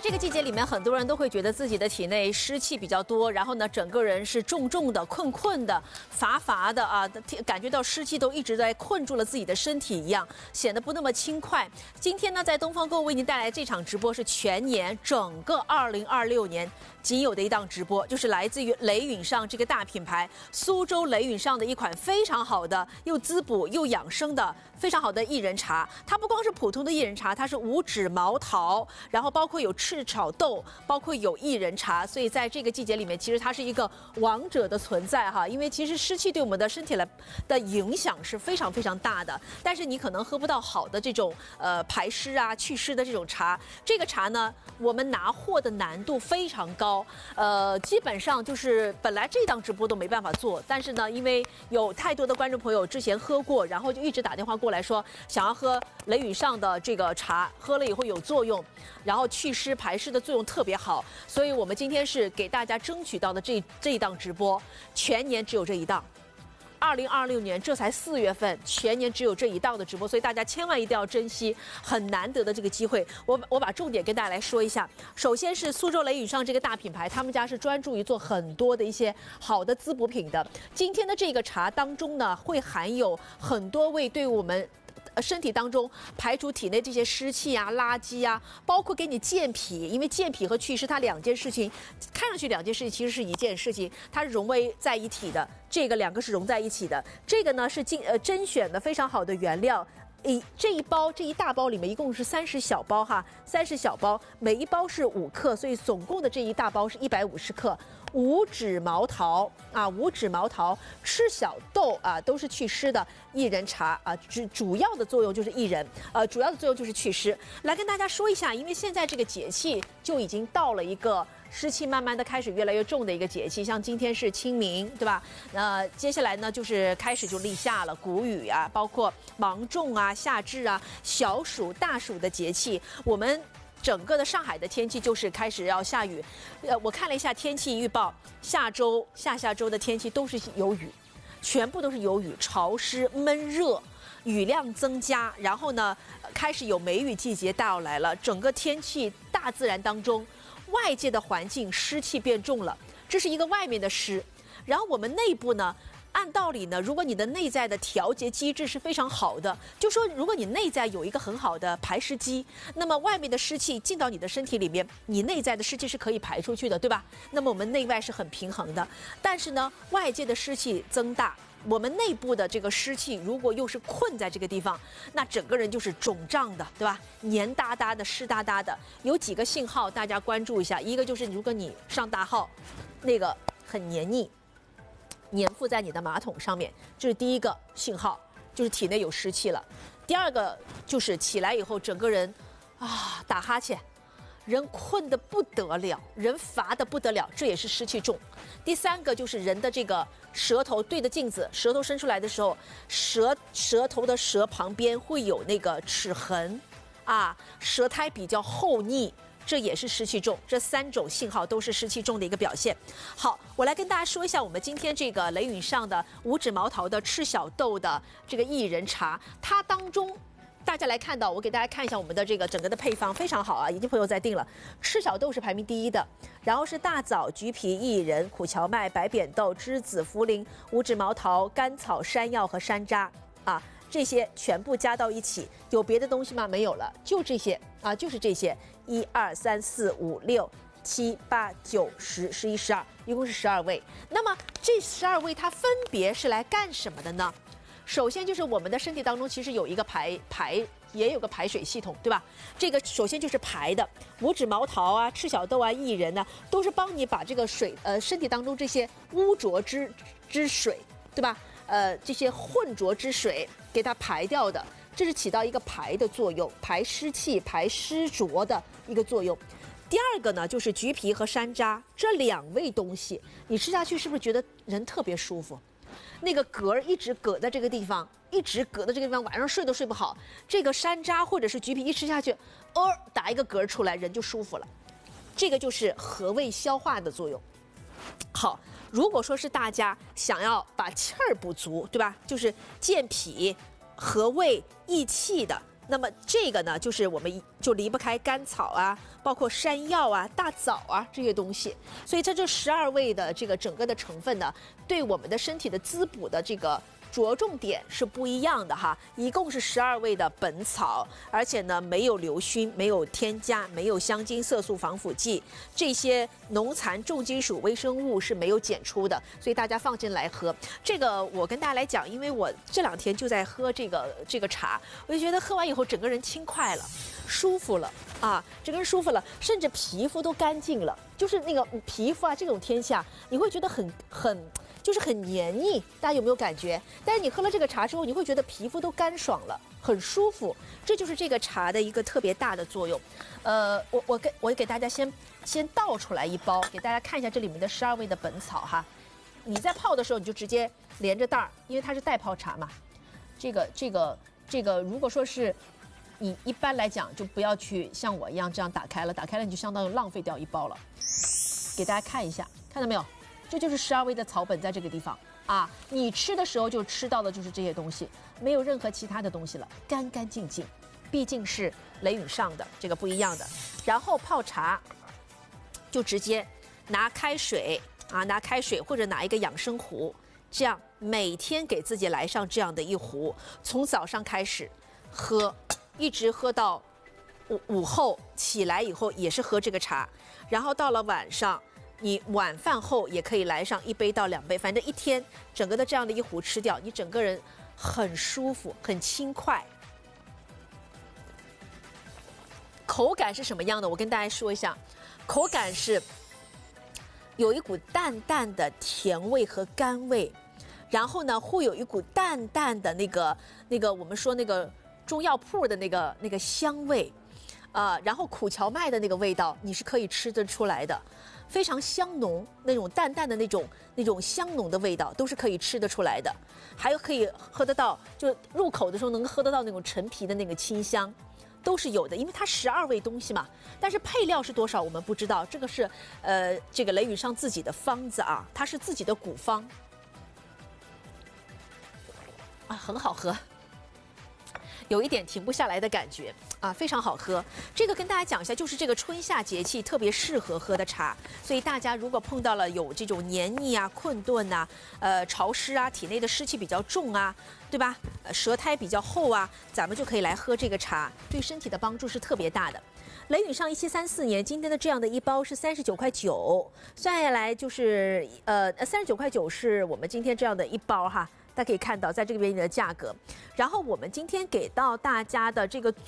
这个季节里面，很多人都会觉得自己的体内湿气比较多，然后呢，整个人是重重的、困困的、乏乏的啊，感觉到湿气都一直在困住了自己的身体一样，显得不那么轻快。今天呢，在东方购为您带来这场直播是全年整个2026年仅有的一档直播，就是来自于雷允上这个大品牌苏州雷允上的一款非常好的又滋补又养生的非常好的薏仁茶。它不光是普通的薏仁茶，它是无脂毛桃，然后包括有赤炒豆，包括有薏仁茶，所以在这个季节里面，其实它是一个王者的存在哈。因为其实湿气对我们的身体的影响是非常非常大的，但是你可能喝不到好的这种排湿啊、祛湿的这种茶。这个茶呢，我们拿货的难度非常高，基本上就是本来这档直播都没办法做，但是呢，因为有太多的观众朋友之前喝过，然后就一直打电话过来说想要喝雷允上的这个茶，喝了以后有作用，然后祛湿排湿的作用特别好，所以我们今天是给大家争取到的这一档直播，全年只有这一档。2026年这才4月份，全年只有这一档的直播，所以大家千万一定要珍惜很难得的这个机会。我把重点跟大家来说一下。首先是苏州雷允上这个大品牌，他们家是专注于做很多的一些好的滋补品的。今天的这个茶当中呢，会含有很多味对我们身体当中排除体内这些湿气啊、垃圾啊，包括给你健脾，因为健脾和祛湿它两件事情，看上去两件事情其实是一件事情，它是融为在一体的，这个两个是融在一起的。这个呢是甄选的非常好的原料。这一大包里面一共是30小包哈，30小包，每一包是5克，所以总共的这一大包是150克。无脂毛桃啊，无脂毛桃、赤小豆啊，都是祛湿的薏仁茶啊，主要的作用就是薏仁，主要的作用就是祛湿。来跟大家说一下，因为现在这个节气就已经到了一个湿气慢慢的开始越来越重的一个节气，像今天是清明，对吧？接下来呢就是开始就立夏了，谷雨啊，包括芒种啊、夏至啊、小暑、大暑的节气，我们整个的上海的天气就是开始要下雨。我看了一下天气预报，下下周的天气都是有雨，全部都是有雨，潮湿闷热。雨量增加，然后呢，开始有梅雨季节到来了。整个天气，大自然当中，外界的环境湿气变重了，这是一个外面的湿。然后我们内部呢，按道理呢，如果你的内在的调节机制是非常好的，就说如果你内在有一个很好的排湿机，那么外面的湿气进到你的身体里面，你内在的湿气是可以排出去的，对吧？那么我们内外是很平衡的。但是呢，外界的湿气增大，我们内部的这个湿气如果又是困在这个地方，那整个人就是肿胀的，对吧？黏哒哒的、湿哒哒的。有几个信号大家关注一下，一个就是如果你上大号，那个很黏腻，粘附在你的马桶上面，这是第一个信号，就是体内有湿气了。第二个就是起来以后整个人打哈欠，人困得不得了，人乏得不得了，这也是湿气重。第三个就是人的这个舌头对着镜子，舌头伸出来的时候，舌头的舌旁边会有那个齿痕啊，舌苔比较厚腻，这也是湿气重。这3种信号都是湿气重的一个表现。好，我来跟大家说一下我们今天这个雷允上的无脂毛桃的赤小豆的这个薏仁茶，它当中大家来看到，我给大家看一下我们的这个整个的配方非常好啊，已经朋友在订了。赤小豆是排名第1的，然后是大枣、橘皮、薏仁、苦荞麦、白扁豆、栀子、茯苓、无脂毛桃、甘草、山药和山楂啊，这些全部加到一起。有别的东西吗？没有了，就这些啊，就是这些。1、2、3、4、5、6、7、8、9、10、11、12，一共是12味。那么这12味它分别是来干什么的呢？首先就是我们的身体当中其实有一个也有个排水系统，对吧？这个首先就是排的，无脂毛桃啊、赤小豆啊、薏仁呢，都是帮你把这个水身体当中这些污浊之水，对吧？这些混浊之水给它排掉的，这是起到一个排的作用，排湿气、排湿浊的一个作用。第二个呢，就是橘皮和山楂这2味东西，你吃下去是不是觉得人特别舒服？那个嗝一直搁在这个地方，晚上睡都睡不好。这个山楂或者是橘皮一吃下去，打一个嗝出来，人就舒服了。这个就是和胃消化的作用。好，如果说是大家想要把气儿补足，对吧？就是健脾、和胃、益气的， 那么这个呢，就是我们就离不开甘草啊，包括山药啊、大枣啊这些东西。所以这12味的这个整个的成分呢，对我们的身体的滋补的这个着重点是不一样的哈。一共是12味的本草，而且呢没有硫熏，没有添加，没有香精、色素、防腐剂，这些农残、重金属、微生物是没有检出的，所以大家放进来喝。这个我跟大家来讲，因为我这2天就在喝这个茶，我就觉得喝完以后整个人轻快了，舒服了啊，整个人舒服了，甚至皮肤都干净了。就是那个皮肤啊，这种天下你会觉得就是很黏腻，大家有没有感觉？但是你喝了这个茶之后，你会觉得皮肤都干爽了，很舒服。这就是这个茶的一个特别大的作用。我给大家先倒出来一包，给大家看一下这里面的12味的本草哈。你在泡的时候你就直接连着袋儿，因为它是袋泡茶嘛。这个，如果说是你一般来讲，就不要去像我一样这样打开了你就相当于浪费掉一包了。给大家看一下，看到没有？这就是12味的草本在这个地方啊，你吃的时候就吃到的就是这些东西，没有任何其他的东西了，干干净净。毕竟是雷允上的，这个不一样的。然后泡茶，就直接拿开水啊，拿开水或者拿一个养生壶，这样每天给自己来上这样的一壶，从早上开始喝，一直喝到午后起来以后也是喝这个茶，然后到了晚上。你晚饭后也可以来上1杯到2杯，反正一天整个的这样的一壶吃掉，你整个人很舒服，很轻快。口感是什么样的？我跟大家说一下，口感是有一股淡淡的甜味和甘味，然后呢会有一股淡淡的那个我们说那个中药铺的那个香味，然后苦荞麦的那个味道你是可以吃得出来的。非常香浓，那种淡淡的那种香浓的味道都是可以吃得出来的，还有可以喝得到，就入口的时候能喝得到那种陈皮的那个清香，都是有的。因为它12味东西嘛，但是配料是多少我们不知道，这个是这个雷允上自己的方子啊，它是自己的古方啊，很好喝。有一点停不下来的感觉啊，非常好喝。这个跟大家讲一下，就是这个春夏节气特别适合喝的茶。所以大家如果碰到了有这种黏腻啊、困顿呐、潮湿啊、体内的湿气比较重啊，对吧？舌苔比较厚啊，咱们就可以来喝这个茶，对身体的帮助是特别大的。雷允上1734年，今天的这样的一包是39.9块，算下来就是39.9块是我们今天这样的一包哈。大家可以看到，在这个边的价格，然后我们今天给到大家的这个